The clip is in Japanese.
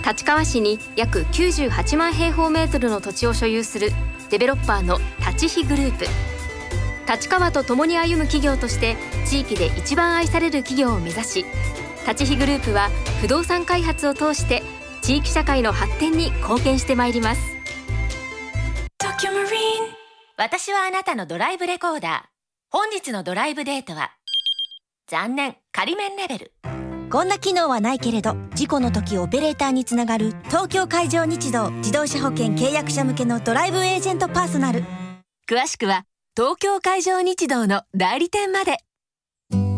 立川市に約98万平方メートルの土地を所有するデベロッパーの立飛グループ。立川と共に歩む企業として地域で一番愛される企業を目指し、立飛グループは不動産開発を通して地域社会の発展に貢献してまいります。 私はあなたのドライブレコーダー。本日のドライブデートは残念、仮免レベル。 こんな機能はないけれど、事故の時オペレーターにつながる東京海上日動自動車保険契約者向けのドライブエージェントパーソナル。 詳しくは東京海上日動の代理店まで。